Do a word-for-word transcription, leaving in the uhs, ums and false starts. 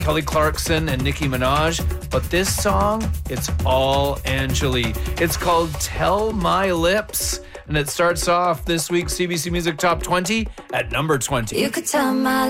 Kelly Clarkson and Nicki Minaj. But this song, it's all Angelique. It's called Tell My Lips. And it starts off this week's C B C Music Top twenty at number twenty. You could tell my